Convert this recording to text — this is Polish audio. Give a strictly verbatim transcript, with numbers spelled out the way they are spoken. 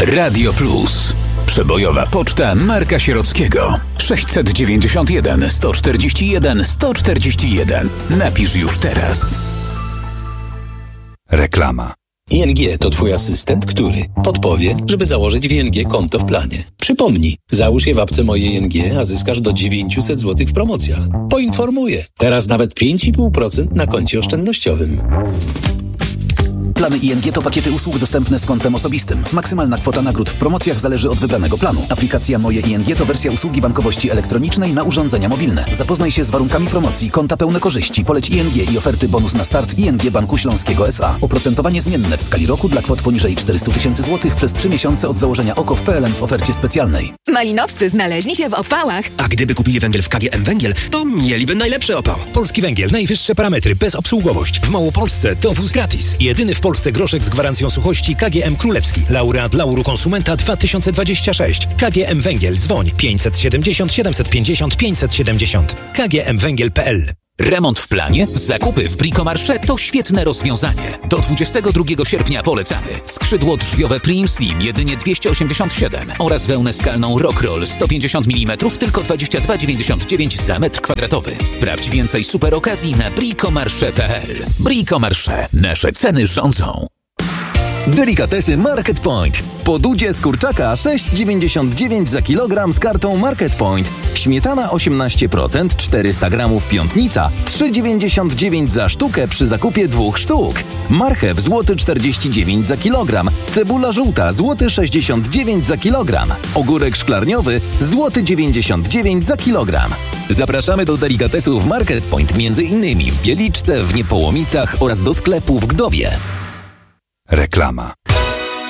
Radio Plus. Przebojowa poczta Marka Sierockiego. sześćset dziewięćdziesiąt jeden sto czterdzieści jeden sto czterdzieści jeden. Napisz już teraz. Reklama. I N G to twój asystent, który podpowie, żeby założyć w I N G konto w planie. Przypomnij, załóż je w apce Moje I N G, a zyskasz do dziewięćset złotych w promocjach. Poinformuję. Teraz nawet pięć i pół procent na koncie oszczędnościowym. Plany I N G to pakiety usług dostępne z kontem osobistym. Maksymalna kwota nagród w promocjach zależy od wybranego planu. Aplikacja Moje I N G to wersja usługi bankowości elektronicznej na urządzenia mobilne. Zapoznaj się z warunkami promocji, konta pełne korzyści, poleć I N G i oferty bonus na start I N G Banku Śląskiego S A. Oprocentowanie zmienne w skali roku dla kwot poniżej czterysta tysięcy złotych przez trzy miesiące od założenia O K O w P L N w ofercie specjalnej. Malinowscy znaleźli się w opałach. A gdyby kupili węgiel w K G M Węgiel, to mieliby najlepszy opał. Polski Węgiel, najwyższe parametry, bezobsługowość. W Małopolsce to wóz gratis. Jedyny w Polsce groszek z gwarancją suchości K G M Królewski. Laureat Lauru Konsumenta dwa tysiące dwadzieścia sześć. K G M Węgiel. Dzwoń pięćset siedemdziesiąt siedemset pięćdziesiąt pięćset siedemdziesiąt. K G M Węgiel kropka P L. Remont w planie? Zakupy w Bricomarché to świetne rozwiązanie. Do dwudziestego drugiego sierpnia polecamy. Skrzydło drzwiowe Prim Slim jedynie dwieście osiemdziesiąt siedem oraz wełnę skalną Rockroll sto pięćdziesiąt milimetrów tylko dwadzieścia dwa dziewięćdziesiąt dziewięć za metr kwadratowy. Sprawdź więcej super okazji na bricomarché kropka P L. Bricomarché. Nasze ceny rządzą. Delikatesy Market Point. Po dudzie z kurczaka sześć dziewięćdziesiąt dziewięć za kilogram z kartą Market Point. Śmietana osiemnaście procent, czterysta gramów piątnica, trzy dziewięćdziesiąt dziewięć za sztukę przy zakupie dwóch sztuk. Marchew złoty czterdzieści dziewięć za kilogram. Cebula żółta złoty sześćdziesiąt dziewięć za kilogram. Ogórek szklarniowy złoty dziewięćdziesiąt dziewięć za kilogram. Zapraszamy do delikatesów Market Point między innymi w Wieliczce, w Niepołomicach oraz do sklepu w Gdowie. Reklama.